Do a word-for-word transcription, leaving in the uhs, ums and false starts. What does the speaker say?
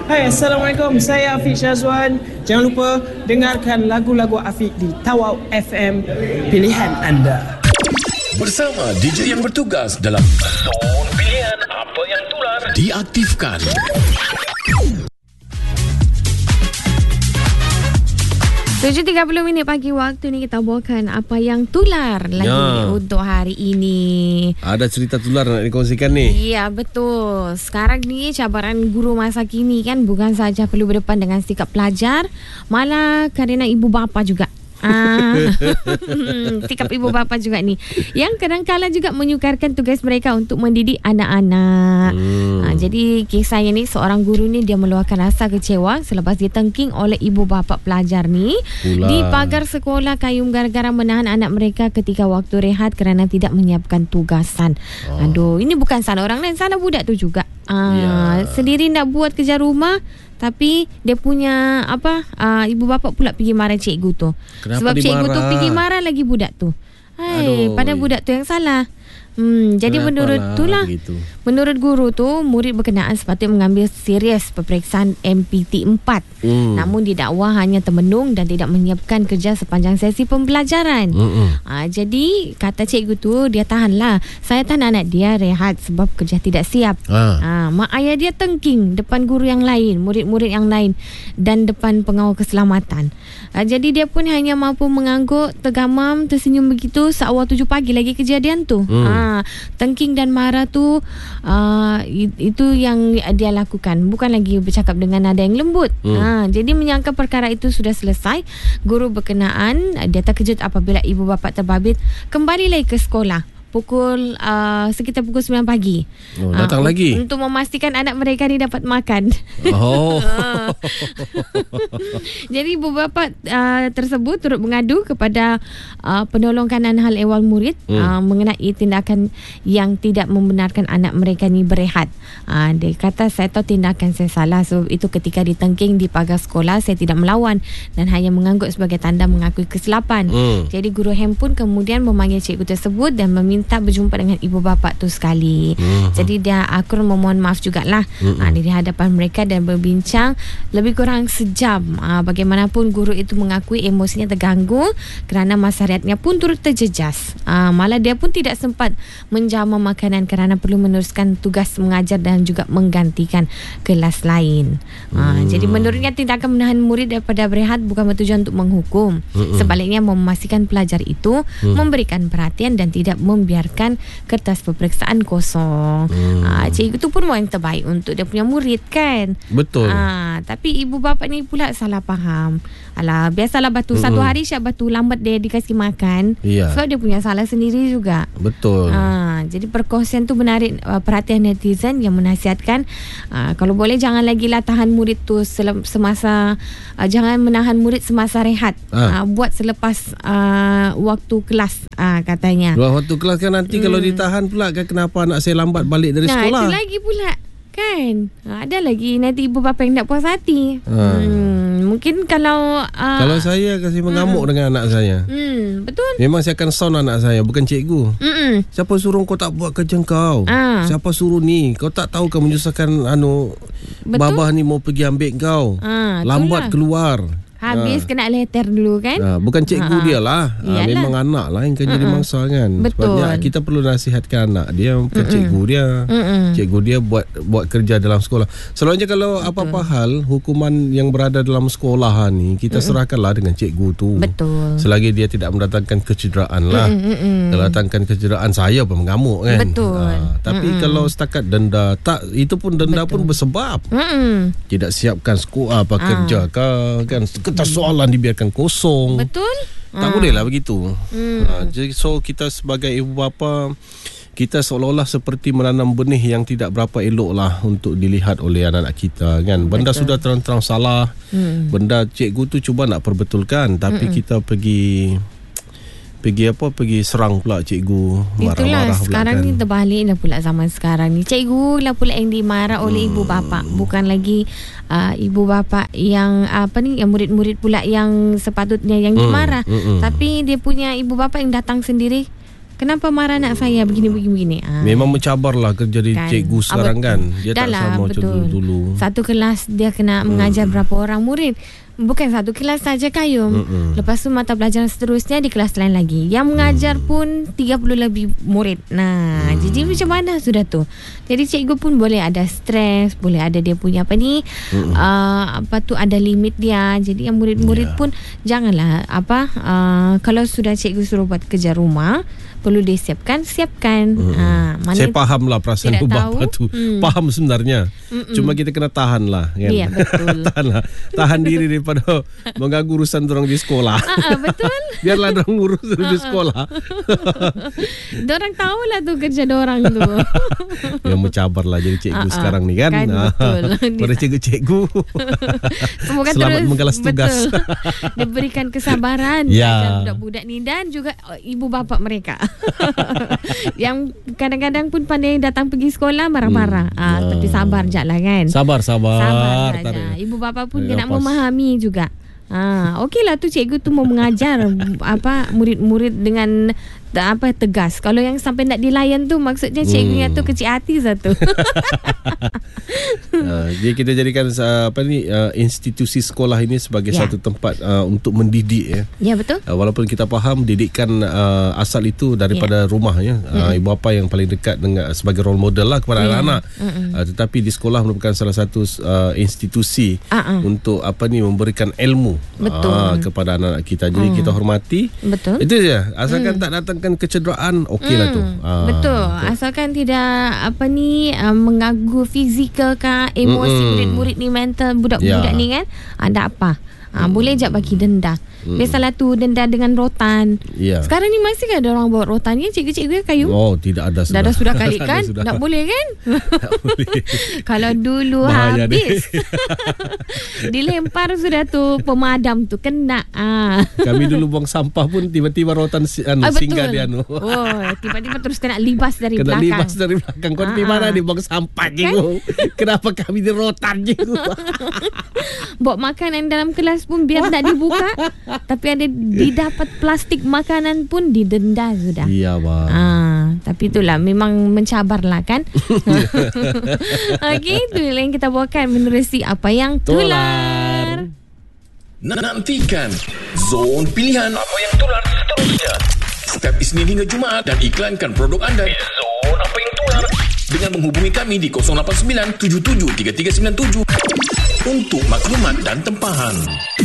Hai, Assalamualaikum. Saya Afiq Syazwan. Jangan lupa dengarkan lagu-lagu Afiq di Tawau F M, pilihan anda. Bersama D J yang bertugas dalam Zon Pilihan Apa Yang Tular diaktifkan. tujuh tiga puluh minit pagi waktu ni kita bawakan apa yang tular lagi ya. Untuk hari ini. Ada cerita tular nak dikongsikan ni. Ya, betul. Sekarang ni cabaran guru masa kini kan bukan saja perlu berdepan dengan sikap pelajar, malah kerana ibu bapa juga. Ah, sikap ibu bapa juga ni yang kadang-kadang juga menyukarkan tugas mereka untuk mendidik anak-anak. hmm. ah, Jadi kisahnya ni, seorang guru ni dia meluahkan rasa kecewa selepas ditengking oleh ibu bapa pelajar ni Pula. di pagar sekolah Kayum gara-gara menahan anak mereka ketika waktu rehat kerana tidak menyiapkan tugasan. oh. Aduh, ini bukan salah orang lain, salah budak tu juga. ah, yeah. Sendiri nak buat kerja rumah, tapi dia punya apa uh, ibu bapa pula pergi marah cikgu tu. Kenapa sebab cikgu tu pergi marah lagi budak tu. Hai, pada budak tu yang salah. Hmm, jadi Kenapa menurut tu lah, menurut guru tu, murid berkenaan sepatutnya mengambil serius peperiksaan M P T empat. Hmm. Namun didakwa hanya termenung dan tidak menyiapkan kerja sepanjang sesi pembelajaran. Hmm. Ha, jadi kata cikgu tu, dia tahanlah. Saya tahan anak dia rehat sebab kerja tidak siap. Ha. Ha, mak ayah dia tengking depan guru yang lain, murid-murid yang lain dan depan pengawal keselamatan. Ha, jadi dia pun hanya mampu mengangguk, tergamam, tersenyum begitu seawal tujuh pagi lagi kejadian tu. Hmm. Ha, tengking dan marah tu uh, itu yang dia lakukan, bukan lagi bercakap dengan nada yang lembut. hmm. ha, Jadi menyangka perkara itu sudah selesai, guru berkenaan dia terkejut apabila ibu bapa terbabit kembali lagi ke sekolah pukul uh, sekitar pukul sembilan pagi. Oh, datang uh, lagi untuk memastikan anak mereka ni dapat makan. Oh. Jadi ibu bapa uh, tersebut turut mengadu kepada uh, penolong kanan hal ehwal murid hmm. uh, mengenai tindakan yang tidak membenarkan anak mereka ni berehat. Uh, dia kata, saya tahu tindakan saya salah, sebab itu ketika ditengking di pagar sekolah saya tidak melawan dan hanya mengangguk sebagai tanda mengakui kesilapan. Hmm. Jadi guru Hem pun kemudian memanggil cikgu tersebut dan meminta minta berjumpa dengan ibu bapa tu sekali. Mm-hmm. Jadi dia akur memohon maaf jugalah mm-hmm. uh, di hadapan mereka dan berbincang lebih kurang sejam. Uh, bagaimanapun guru itu mengakui emosinya terganggu kerana masa rehatnya pun turut terjejas. Uh, malah dia pun tidak sempat menjamu makanan kerana perlu meneruskan tugas mengajar dan juga menggantikan kelas lain. Uh, mm. Jadi menurutnya tindakan menahan murid daripada berehat bukan bertujuan untuk menghukum. Mm-hmm. Sebaliknya memastikan pelajar itu mm. memberikan perhatian dan tidak mem biarkan kertas peperiksaan kosong. Hmm. Ha, cikgu tu pun mau yang terbaik untuk dia punya murid kan. Betul. Ha, tapi ibu bapa ni pula salah faham. Alah, biasalah batu hmm. satu hari Syak batu lambat dia dikasih makan. Ya. Sebab dia punya salah sendiri juga. Betul. Ha, jadi perkongsian tu menarik uh, perhatian netizen yang menasihatkan uh, kalau boleh jangan lagi lah tahan murid tu sel- semasa uh, jangan menahan murid semasa rehat. Ha. Uh, buat selepas uh, waktu kelas uh, katanya. Luar waktu kelas kan nanti hmm. kalau ditahan pula kan, kenapa anak saya lambat balik dari nah, sekolah. Nah, itu lagi pula kan. Ha, ada lagi nanti ibu bapa yang tak puas hati. Ha. Hmm, mungkin kalau uh, kalau saya kasih mengamuk hmm. dengan anak saya. Hmm, betul. Memang saya akan sound anak saya, bukan cikgu. Mm-mm. Siapa suruh kau tak buat kerja kau? Ha. Siapa suruh ni? Kau tak tahu kau menyusahkan anu betul? Babah ni mau pergi ambil kau. Ha, lambat keluar. Habis ha. kena letter dulu kan. ha, Bukan cikgu ha. dia lah ha, memang anak lah yang akan jadi mangsa kan. Betul. Sebabnya kita perlu nasihatkan anak dia, bukan Mm-mm. cikgu dia. Mm-mm. Cikgu dia buat buat kerja dalam sekolah. Selalunya kalau Betul. apa-apa hal hukuman yang berada dalam sekolah ni, kita Mm-mm. serahkanlah dengan cikgu tu. Betul. Selagi dia tidak mendatangkan kecederaan lah. Mm-mm. Kalau datangkan kecederaan, saya pun mengamuk kan. Betul. ha, Tapi Mm-mm. kalau setakat denda, tak, itu pun denda Betul. pun bersebab Mm-mm. tidak siapkan sekolah apa ha. kerja kah, kan. Kertas soalan dibiarkan kosong. Betul. Tak ha. boleh lah begitu. Hmm. Ha, jadi so kita sebagai ibu bapa, kita seolah-olah seperti menanam benih yang tidak berapa elok lah untuk dilihat oleh anak-anak kita kan. Benda Betul. sudah terang-terang salah. Hmm. Benda cikgu tu cuba nak perbetulkan, tapi hmm. kita pergi pergi apa pergi serang pula cikgu, marah-marah. Itulah sekarang kan. ni terbalik lah pula zaman sekarang ni. Cikgu lah pula yang dimarah oleh hmm. ibu bapa, bukan lagi uh, ibu bapa yang apa ni, yang murid-murid pula yang sepatutnya yang dimarah. Hmm. Hmm. Tapi dia punya ibu bapa yang datang sendiri Kenapa marah anak saya begini-begini? Ah. Memang mencabarlah kerja di Kan. cikgu sekarang Ah, kan. Dia Dah tak lah, sama macam betul. dulu-dulu. Satu kelas dia kena mengajar berapa orang murid. Bukan satu kelas saja Kayum. Mm-mm. Lepas tu mata pelajaran seterusnya di kelas lain lagi. Yang mengajar pun tiga puluh lebih murid. Nah, Mm. jadi macam mana sudah tu? Jadi cikgu pun boleh ada stres, boleh ada dia punya apa ni, uh, apa tu ada limit dia. Jadi yang murid-murid Ya. pun janganlah apa uh, kalau sudah cikgu suruh buat kerja rumah, perlu disiapkan, siapkan. Ha, mana Saya faham lah perasaan tidak ibu bapa tahu. tu. Hmm. Faham sebenarnya. Mm-mm. Cuma kita kena tahan lah kan. Ya, betul. tahan lah. Tahan diri daripada mengganggu urusan orang di sekolah. Ah, ah, betul. Biarlah orang urus di sekolah. Dorang tahulah tu kerja dorang tu. Yang mencabar lah jadi cikgu Ah, ah. sekarang ni kan. Kan, Ah. betul. Pada cikgu-cikgu. Semoga Selamat terus menggalas tugas. betul, diberikan kesabaran Ya. kepada budak-budak ni dan juga uh, ibu bapa mereka. Yang kadang-kadang pun pandai datang pergi sekolah marah-marah. Hmm, Ah, ya. tapi sabar je lah kan. Sabar, sabar. Sabar Tak saja. ada. Ibu bapa pun Ya, kena pas. memahami juga. Ha, okeylah tu cikgu tu mau mengajar apa murid-murid dengan ta- apa tegas. Kalau yang sampai nak dilayan tu maksudnya cikgunya Hmm. tu kecil hati satu. Uh, jadi kita jadikan uh, apa ni uh, institusi sekolah ini sebagai Ya. satu tempat uh, untuk mendidik ya. Ya betul. Uh, walaupun kita faham didikan uh, asal itu daripada rumah ya. Uh, ibu bapa yang paling dekat dengan sebagai role model lah kepada Ya. anak-anak. Uh, tetapi di sekolah merupakan salah satu uh, institusi Ah, ah. untuk apa ni memberikan ilmu Betul. uh, kepada anak-anak kita. Jadi kita hormati. Betul. Itu saja. Asalkan tak datangkan kecederaan okeylah tu. Uh, Betul. Asalkan tidak apa ni uh, mengganggu fizikal ke emosi Mm-mm. murid-murid ni, mental budak-budak Ya. ni kan. Ada apa? Ha, boleh je bagi denda. Biasalah tu denda dengan rotan. Ya. Sekarang ni masih kan ada orang bawa rotan ni cikgu-cikgu Kayu? Oh, tidak ada Dah dah sudah kali Dah kan? sudah. Tak boleh kan? Tak boleh. Kalau dulu Bahaya habis. Dilempar sudah tu pemadam tu kena. Ah. Kami dulu buang sampah pun tiba-tiba rotan si, anu, Ah, betul. singgah dia anu. Oh, tiba-tiba terus kena libas dari Kena belakang. libas dari belakang. Kau di Ah, mana ah. di buang sampah cikgu? Kenapa kami di rotan cikgu? Bawa makanan dalam kelas pun biar tak dibuka. Tapi ada didapat plastik makanan pun didenda sudah. Iya, bang. Ah, tapi itulah memang mencabar lah kan. Okey, itu yang kita bawakan menerusi apa yang tular. Nantikan Zon Pilihan apa yang tular seterusnya. Setiap Isnin hingga Jumaat dan iklankan produk anda di Zon apa yang tular dengan menghubungi kami di kosong lapan sembilan tujuh tujuh tiga tiga sembilan tujuh untuk maklumat dan tempahan.